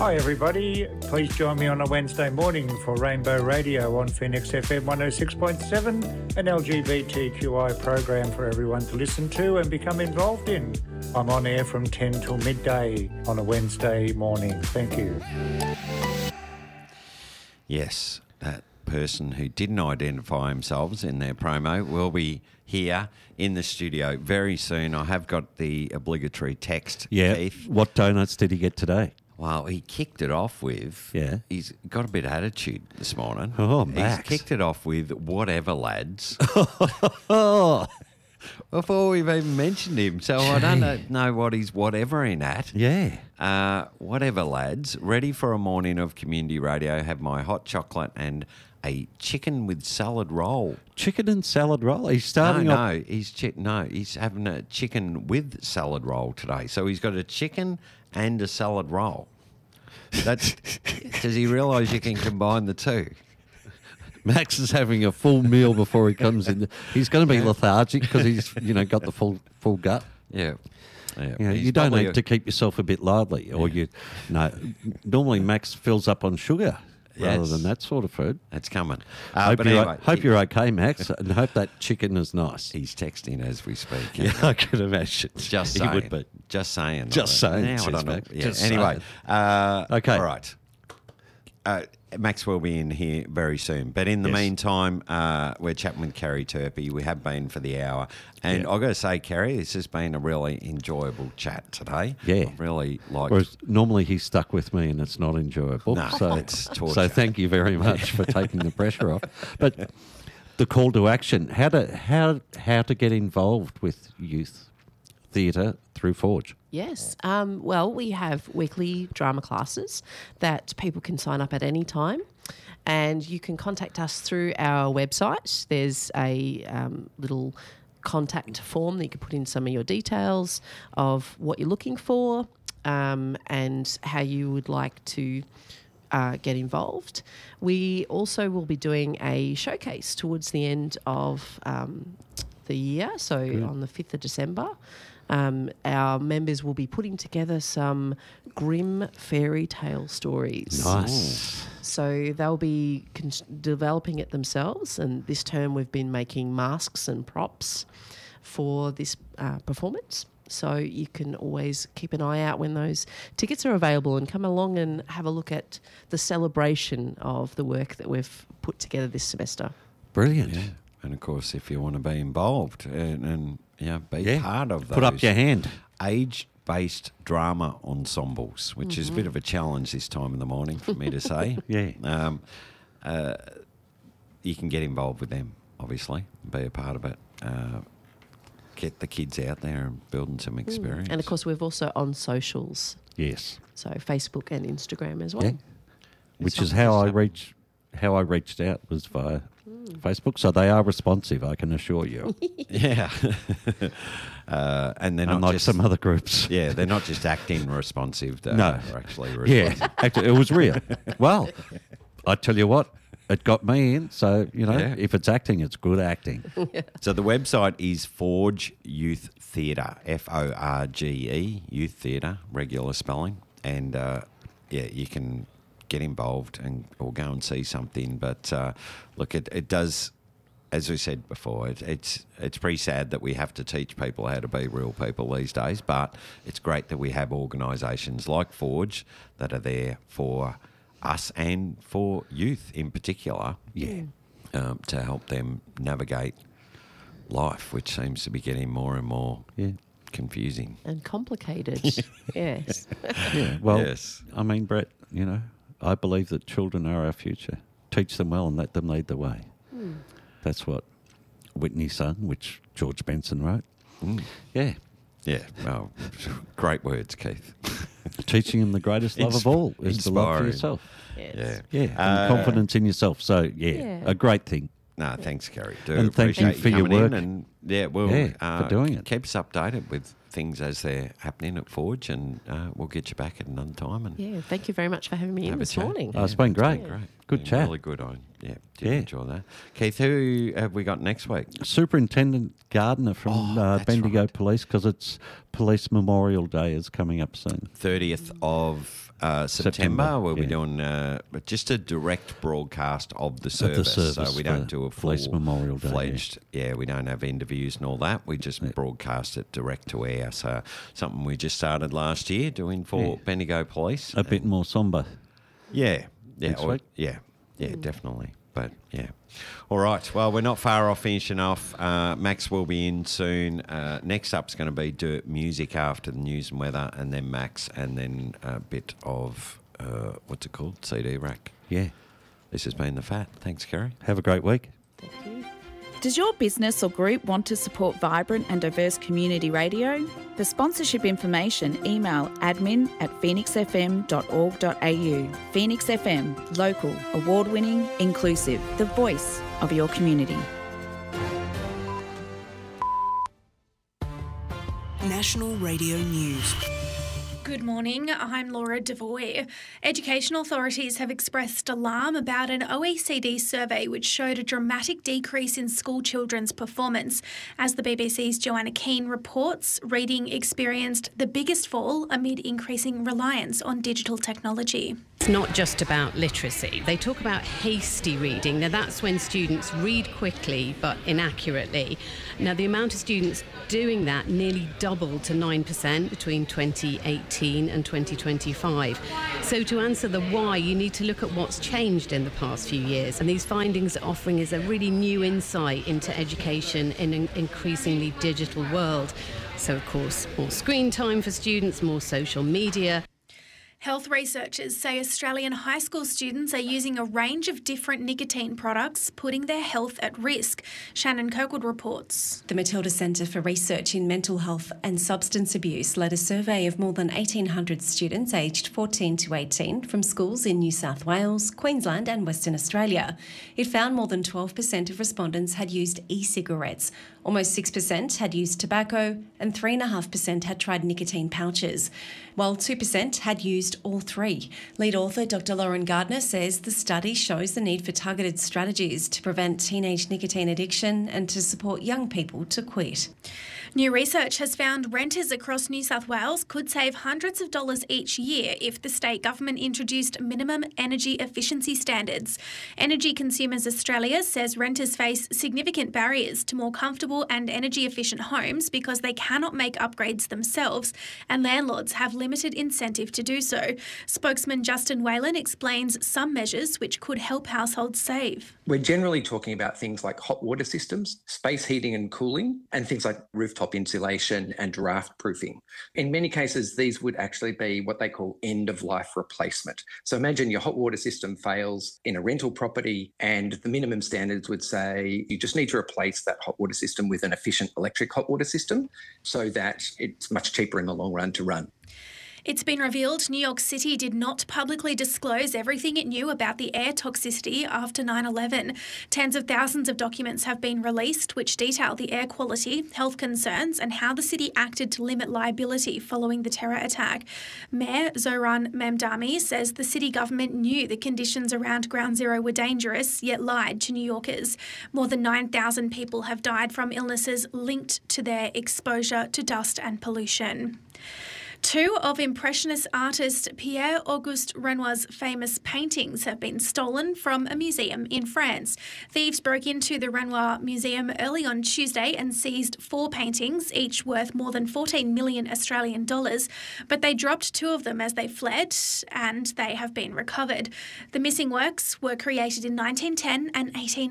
Hi everybody, please join me on a Wednesday morning for Rainbow Radio on Phoenix FM 106.7, an LGBTQI program for everyone to listen to and become involved in. I'm on air from 10 till midday on a Wednesday morning. Thank you. Yes, that person who didn't identify themselves in their promo will be here in the studio very soon. I have got the obligatory text, Keith. What donuts did he get today? Well, he kicked it off with, he's got a bit of attitude this morning. Oh, Max. He's kicked it off with whatever, lads. Oh, Before we've even mentioned him. So I don't know what he's whatevering at. yeah. Whatever, lads. Ready for a morning of community radio. Have my hot chocolate and a chicken with salad roll. Chicken and salad roll. He's starting off. He's having a chicken with salad roll today. So he's got a chicken and a salad roll. Does he realise you can combine the two? Max is having a full meal before he comes in. He's going to be lethargic because he's got the full gut. Yeah. You don't need to keep yourself a bit lively, or normally Max fills up on sugar rather than that sort of food. It's coming. Hope you're okay, Max, and hope that chicken is nice. He's texting as we speak. Yeah, I can imagine. Just he saying. would be. Just saying. Just saying. Now I says don't know. Max. Yeah. Just Anyway. okay. All right. Max will be in here very soon. But in the meantime, we're chatting with Kerry Turpie. We have been for the hour. And I've got to say, Kerry, this has been a really enjoyable chat today. Yeah. I've really liked... Whereas normally he's stuck with me and it's not enjoyable. No, so it's torture. So thank you very much for taking the pressure off. But the call to action, how to get involved with youth theatre through Forge. Yes. Well, we have weekly drama classes that people can sign up at any time, and you can contact us through our website. There's a little contact form that you can put in some of your details of what you're looking for and how you would like to get involved. We also will be doing a showcase towards the end of the year, so on the 5th of December. Our members will be putting together some grim fairy tale stories. Nice. So they'll be developing it themselves, and this term we've been making masks and props for this performance. So you can always keep an eye out when those tickets are available and come along and have a look at the celebration of the work that we've put together this semester. Brilliant. Yeah. And, of course, if you want to be involved and be part of those... Put up your hand. Age-based drama ensembles, which is a bit of a challenge this time in the morning for me to say. Yeah. You can get involved with them, obviously, and be a part of it. Get the kids out there and building some experience. And, of course, we've also on socials. Yes. So Facebook and Instagram as well. Yeah. Which is how I reached out was via Facebook. So they are responsive, I can assure you. Yeah. And they're not unlike just some other groups. Yeah, they're not just acting responsive. They're actually responsive. Yeah, actually, it was real. Well, I tell you what, it got me in. So, if it's acting, it's good acting. So the website is Forge Youth Theatre, Forge, Youth Theatre, regular spelling. And, you can get involved or go and see something. But, look, it does, as we said before, it's pretty sad that we have to teach people how to be real people these days. But it's great that we have organisations like Forge that are there for us and for youth in particular, to help them navigate life, which seems to be getting more and more confusing. And complicated, yes. Yeah, well, yes. I mean, Brett, I believe that children are our future. Teach them well and let them lead the way. That's what Whitney sung, which George Benson wrote. Yeah. Yeah, well, great words, Keith. Teaching them the greatest love of all is to love for yourself. Yes. Yeah, and confidence in yourself. So, a great thing. No, thanks, Kerry. And thank you for your work. And Yeah, well, for doing it. Keep us updated with things as they're happening at Forge, and we'll get you back at another time. And Yeah, thank you very much for having me in this morning. Oh, it's been great. great. Good Been chat. Really good. I did enjoy that. Keith, who have we got next week? Superintendent Gardner from Bendigo Police, because it's Police Memorial Day is coming up soon. 30th of September. We'll be yeah. doing just a direct broadcast of the service. So we don't do a full Police Memorial Day, fledged. Yeah, we don't have interviews and all that. We just broadcast it direct to air. So something we just started last year doing for Bendigo Police. A bit more sombre. Yeah. Next week? Yeah, definitely. But yeah. All right. Well, we're not far off finishing off. Max will be in soon. Next up's going to be Dirt Music after the news and weather, and then Max, and then a bit of, what's it called? CD Rack. Yeah. This has been The Fat. Thanks, Kerry. Have a great week. Thank you. Does your business or group want to support vibrant and diverse community radio? For sponsorship information, email admin@phoenixfm.org.au. Phoenix FM, local, award-winning, inclusive, the voice of your community. National Radio News. Good morning, I'm Laura Devoy. Education authorities have expressed alarm about an OECD survey which showed a dramatic decrease in school children's performance. As the BBC's Joanna Keane reports, reading experienced the biggest fall amid increasing reliance on digital technology. It's not just about literacy. They talk about hasty reading. Now, that's when students read quickly but inaccurately. Now, the amount of students doing that nearly doubled to 9% between 2018 and 2025. So to answer the why, you need to look at what's changed in the past few years. And these findings are offering us a really new insight into education in an increasingly digital world. So, of course, more screen time for students, more social media. Health researchers say Australian high school students are using a range of different nicotine products, putting their health at risk. Shannon Kirkwood reports. The Matilda Centre for Research in Mental Health and Substance Abuse led a survey of more than 1,800 students aged 14 to 18 from schools in New South Wales, Queensland and Western Australia. It found more than 12% of respondents had used e-cigarettes, almost 6% had used tobacco and 3.5% had tried nicotine pouches, while 2% had used all three. Lead author Dr. Lauren Gardner says the study shows the need for targeted strategies to prevent teenage nicotine addiction and to support young people to quit. New research has found renters across New South Wales could save hundreds of dollars each year if the state government introduced minimum energy efficiency standards. Energy Consumers Australia says renters face significant barriers to more comfortable and energy efficient homes because they cannot make upgrades themselves and landlords have limited incentive to do so. Spokesman Justin Whalen explains some measures which could help households save. We're generally talking about things like hot water systems, space heating and cooling, and things like rooftop insulation and draft proofing. In many cases, these would actually be what they call end-of-life replacement. So imagine your hot water system fails in a rental property and the minimum standards would say you just need to replace that hot water system with an efficient electric hot water system so that it's much cheaper in the long run to run. It's been revealed New York City did not publicly disclose everything it knew about the air toxicity after 9/11. Tens of thousands of documents have been released which detail the air quality, health concerns and how the city acted to limit liability following the terror attack. Mayor Zohran Mamdani says the city government knew the conditions around Ground Zero were dangerous, yet lied to New Yorkers. More than 9,000 people have died from illnesses linked to their exposure to dust and pollution. Two of Impressionist artist Pierre-Auguste Renoir's famous paintings have been stolen from a museum in France. Thieves broke into the Renoir Museum early on Tuesday and seized 4 paintings, each worth more than 14 million Australian dollars, but they dropped 2 of them as they fled and they have been recovered. The missing works were created in 1910 and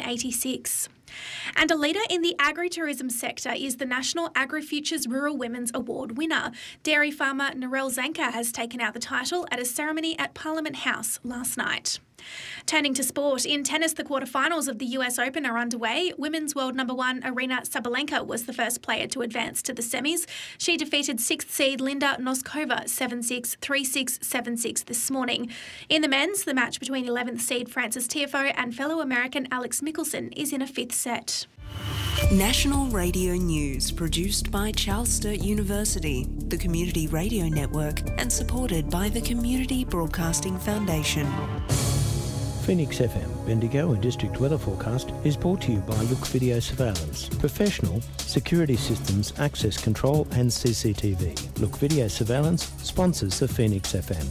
1886. And a leader in the agritourism sector is the National AgriFutures Rural Women's Award winner. Dairy farmer Narelle Zanker has taken out the title at a ceremony at Parliament House last night. Turning to sport, in tennis, the quarterfinals of the US Open are underway. Women's world number 1 Aryna Sabalenka was the first player to advance to the semis. She defeated 6th seed Linda Noskova 7-6, 3-6, 7-6 this morning. In the men's, the match between 11th seed Frances Tiafoe and fellow American Alex Michelsen is in a 5th set. National Radio News, produced by Charles Sturt University, the Community Radio Network, and supported by the Community Broadcasting Foundation. Phoenix FM, Bendigo and District Weather Forecast is brought to you by Look Video Surveillance. Professional security systems, access control and CCTV. Look Video Surveillance sponsors the Phoenix FM.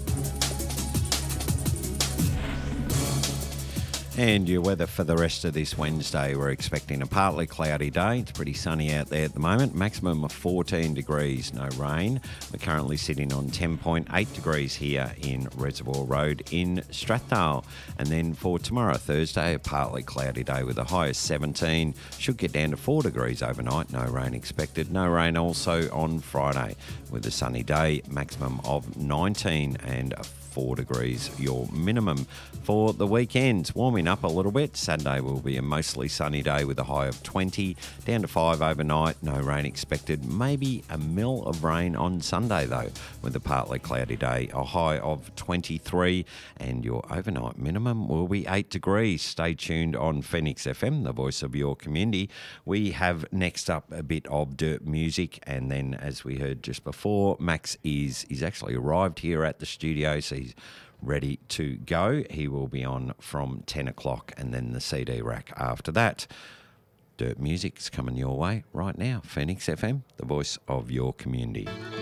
And your weather for the rest of this Wednesday, we're expecting a partly cloudy day. It's pretty sunny out there at the moment. Maximum of 14 degrees, no rain. We're currently sitting on 10.8 degrees here in Reservoir Road in Strathdale. And then for tomorrow, Thursday, a partly cloudy day with a high of 17. Should get down to 4 degrees overnight. No rain expected. No rain also on Friday with a sunny day. Maximum of 19 and 4 degrees, your minimum. For the weekend, warming up a little bit. Saturday will be a mostly sunny day with a high of 20, down to 5 overnight. No rain expected. Maybe a mil of rain on Sunday, though, with a partly cloudy day, a high of 23, and your overnight minimum will be 8 degrees. Stay tuned on Phoenix FM, the voice of your community. We have next up a bit of dirt music, and then, as we heard just before, Max is actually arrived here at the studio, so he's ready to go. He will be on from 10 o'clock and then the CD rack after that. Dirt music's coming your way right now. Phoenix FM, the voice of your community.